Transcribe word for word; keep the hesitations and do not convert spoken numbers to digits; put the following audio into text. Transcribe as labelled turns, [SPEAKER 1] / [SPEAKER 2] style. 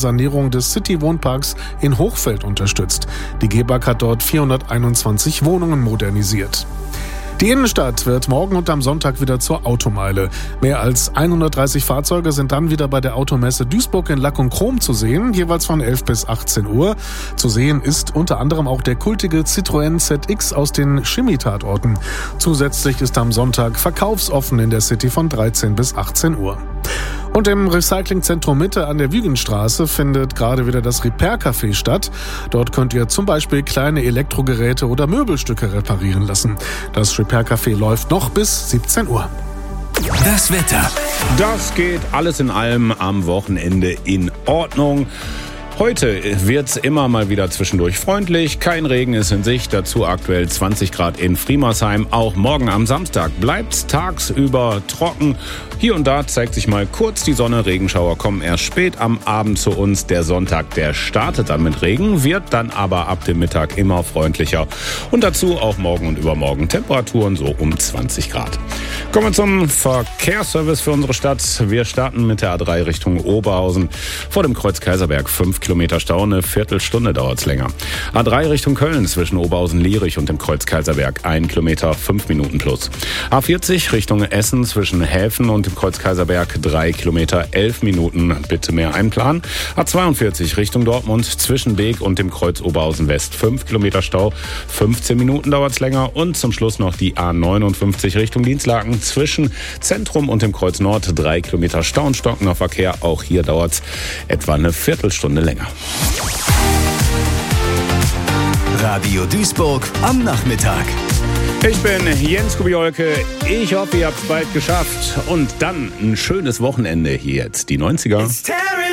[SPEAKER 1] Sanierung des City-Wohnparks in Hochfeld unterstützt. Die G E B A G hat dort vierhunderteinundzwanzig Wohnungen modernisiert. Die Innenstadt wird morgen und am Sonntag wieder zur Automeile. Mehr als hundertdreißig Fahrzeuge sind dann wieder bei der Automesse Duisburg in Lack und Chrom zu sehen, jeweils von elf bis achtzehn Uhr. Zu sehen ist unter anderem auch der kultige Citroën Z X aus den Chemie-Tatorten. Zusätzlich ist am Sonntag verkaufsoffen in der City von dreizehn bis achtzehn Uhr. Und im Recyclingzentrum Mitte an der Wügenstraße findet gerade wieder das Repair-Café statt. Dort könnt ihr zum Beispiel kleine Elektrogeräte oder Möbelstücke reparieren lassen. Das Repair-Café läuft noch bis siebzehn Uhr.
[SPEAKER 2] Das Wetter.
[SPEAKER 3] Das geht alles in allem am Wochenende in Ordnung. Heute wird's immer mal wieder zwischendurch freundlich. Kein Regen ist in Sicht. Dazu aktuell zwanzig Grad in Friemersheim. Auch morgen am Samstag bleibt's tagsüber trocken. Hier und da zeigt sich mal kurz die Sonne. Regenschauer kommen erst spät am Abend zu uns. Der Sonntag, der startet dann mit Regen, wird dann aber ab dem Mittag immer freundlicher. Und dazu auch morgen und übermorgen Temperaturen so um zwanzig Grad. Kommen wir zum Verkehrsservice für unsere Stadt. Wir starten mit der A drei Richtung Oberhausen. Vor dem Kreuz Kaiserberg fünf Kilometer Stau, eine Viertelstunde dauert's länger. A drei Richtung Köln zwischen Oberhausen-Lierich und dem Kreuz Kaiserberg ein Kilometer, fünf Minuten plus. A vierzig Richtung Essen zwischen Häfen und dem Kreuz Kaiserberg drei Kilometer, elf Minuten, bitte mehr einplanen. A zweiundvierzig Richtung Dortmund zwischen Beek und dem Kreuz Oberhausen West fünf Kilometer Stau, fünfzehn Minuten dauert's länger. Und zum Schluss noch die A neunundfünfzig Richtung Dienstlaken zwischen Zentrum und dem Kreuz Nord drei Kilometer Stau und stockender Verkehr. Auch hier dauert's etwa eine Viertelstunde länger.
[SPEAKER 2] Radio Duisburg am Nachmittag.
[SPEAKER 3] Ich bin Jens Kubiolke. Ich hoffe, ihr habt es bald geschafft. Und dann ein schönes Wochenende hier jetzt. Die neunziger.